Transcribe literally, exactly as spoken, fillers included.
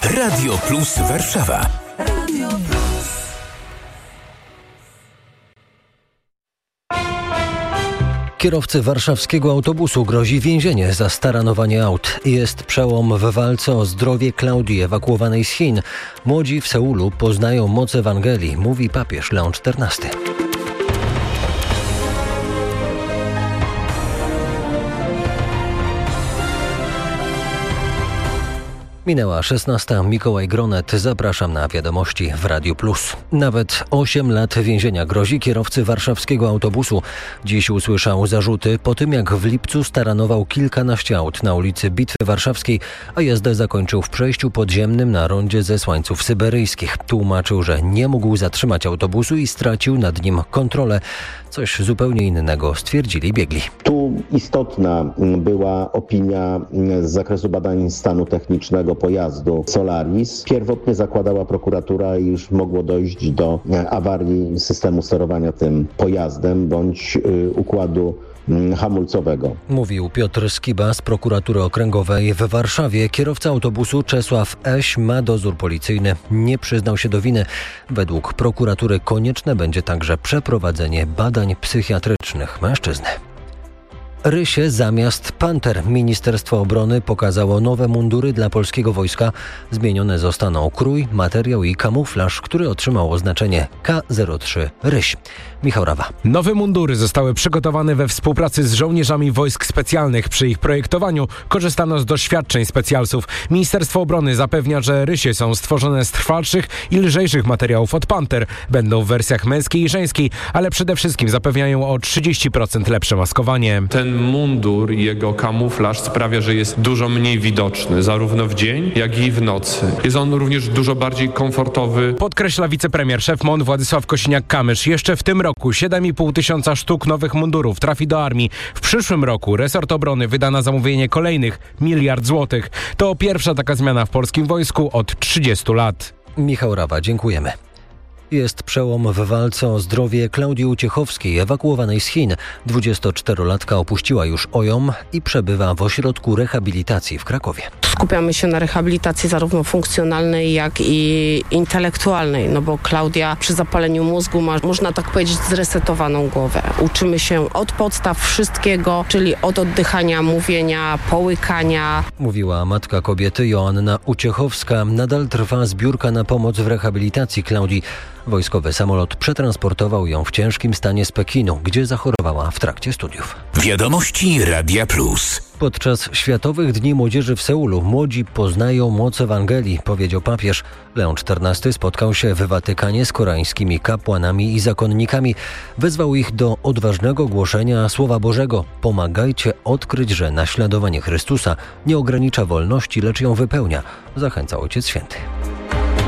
Radio Plus Warszawa. Radio Plus. Kierowcy warszawskiego autobusu grozi więzienie za staranowanie aut. Jest przełom w walce o zdrowie Klaudii ewakuowanej z Chin. Młodzi w Seulu poznają moc Ewangelii, mówi papież Leon czternasty. Minęła szesnasta. Mikołaj Gronet. Zapraszam na wiadomości w Radiu Plus. Nawet osiem lat więzienia grozi kierowcy warszawskiego autobusu. Dziś usłyszał zarzuty po tym, jak w lipcu staranował kilkanaście aut na ulicy Bitwy Warszawskiej, a jazdę zakończył w przejściu podziemnym na rondzie Zesłańców Syberyjskich. Tłumaczył, że nie mógł zatrzymać autobusu i stracił nad nim kontrolę. Coś zupełnie innego stwierdzili biegli. Tu istotna była opinia z zakresu badań stanu technicznego pojazdu Solaris. Pierwotnie zakładała prokuratura, iż mogło dojść do awarii systemu sterowania tym pojazdem bądź układu hamulcowego. Mówił Piotr Skiba z prokuratury okręgowej w Warszawie. Kierowca autobusu Czesław Eś ma dozór policyjny. Nie przyznał się do winy. Według prokuratury konieczne będzie także przeprowadzenie badań psychiatrycznych mężczyzny. Rysie zamiast panter. Ministerstwo Obrony pokazało nowe mundury dla polskiego wojska. Zmienione zostaną krój, materiał i kamuflaż, który otrzymał oznaczenie K zero trzy Ryś. Michał Rawa. Nowe mundury zostały przygotowane we współpracy z żołnierzami wojsk specjalnych. Przy ich projektowaniu korzystano z doświadczeń specjalsów. Ministerstwo Obrony zapewnia, że rysie są stworzone z trwalszych i lżejszych materiałów od panter. Będą w wersjach męskiej i żeńskiej, ale przede wszystkim zapewniają o trzydzieści procent lepsze maskowanie. Ten mundur i jego kamuflaż sprawia, że jest dużo mniej widoczny, zarówno w dzień, jak i w nocy. Jest on również dużo bardziej komfortowy. Podkreśla wicepremier szef M O N Władysław Kosiniak-Kamysz. Jeszcze w tym roku siedem i pół tysiąca sztuk nowych mundurów trafi do armii. W przyszłym roku resort obrony wyda na zamówienie kolejnych miliard złotych. To pierwsza taka zmiana w polskim wojsku od trzydziestu lat. Michał Rawa, dziękujemy. Jest przełom w walce o zdrowie Klaudii Uciechowskiej, ewakuowanej z Chin. dwudziestoczterolatka opuściła już O J O M i przebywa w ośrodku rehabilitacji w Krakowie. Skupiamy się na rehabilitacji zarówno funkcjonalnej, jak i intelektualnej, no bo Klaudia przy zapaleniu mózgu ma, można tak powiedzieć, zresetowaną głowę. Uczymy się od podstaw wszystkiego, czyli od oddychania, mówienia, połykania. Mówiła matka kobiety Joanna Uciechowska. Nadal trwa zbiórka na pomoc w rehabilitacji Klaudii. Wojskowy samolot przetransportował ją w ciężkim stanie z Pekinu, gdzie zachorowała w trakcie studiów. Wiadomości Radia Plus. Podczas Światowych Dni Młodzieży w Seulu młodzi poznają moc Ewangelii, powiedział papież. Leon czternasty spotkał się w Watykanie z koreańskimi kapłanami i zakonnikami. Wezwał ich do odważnego głoszenia Słowa Bożego. Pomagajcie odkryć, że naśladowanie Chrystusa nie ogranicza wolności, lecz ją wypełnia, zachęcał Ojciec Święty.